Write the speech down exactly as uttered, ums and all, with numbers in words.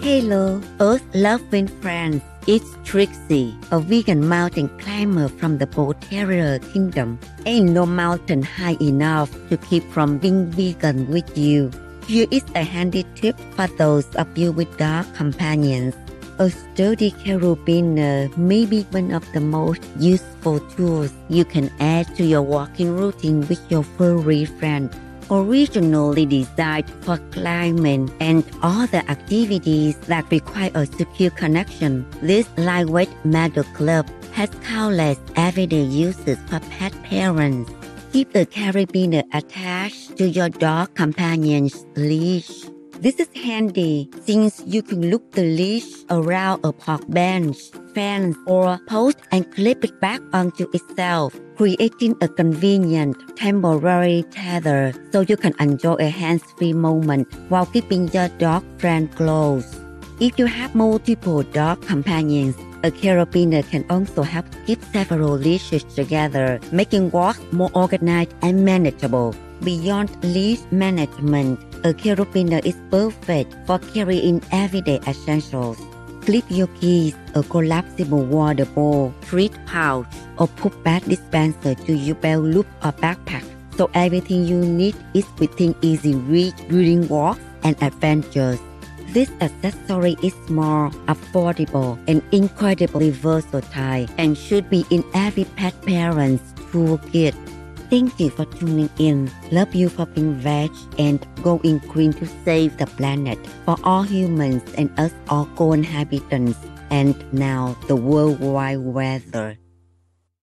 Hello, Earth-loving friends. It's Trixie, a vegan mountain climber from the Bull Terrier Kingdom. Ain't no mountain high enough to keep from being vegan with you. Here is a handy tip for those of you with dog companions. A sturdy carabiner may be one of the most useful tools you can add to your walking routine with your furry friend. Originally designed for climbing and other activities that require a secure connection, this lightweight metal club has countless everyday uses for pet parents. Keep the carabiner attached to your dog companion's leash. This is handy since you can loop the leash around a park bench, fence, or post and clip it back onto itself, creating a convenient temporary tether so you can enjoy a hands-free moment while keeping your dog friend close. If you have multiple dog companions, a carabiner can also help keep several leashes together, making walks more organized and manageable. Beyond leash management, a carabiner is perfect for carrying everyday essentials. Clip your keys, a collapsible water bowl, treat pouch, or poop bag dispenser to your belt loop or backpack, so everything you need is within easy reach during walks and adventures. This accessory is small, affordable, and incredibly versatile, and should be in every pet parent's toolkit. Thank you for tuning in. Love you for being veg and going green to save the planet for all humans and us all co-inhabitants, and now the worldwide weather.